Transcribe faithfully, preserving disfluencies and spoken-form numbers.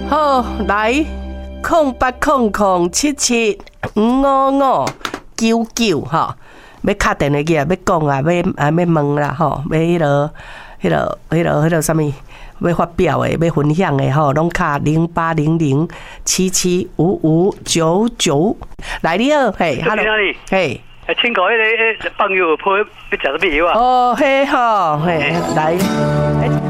好，来，空八空空七七五五五九九哈，要敲电话去啊，要讲啊，要啊要问啦吼，要迄落、迄落、迄落、迄落什么？要发表的、要分享的吼，拢卡零八零零七七五五九九。来你好，嘿 ，hello， 嘿， 请教迄个朋友，要要食什么药啊？ 哦，嘿吼，嘿，来，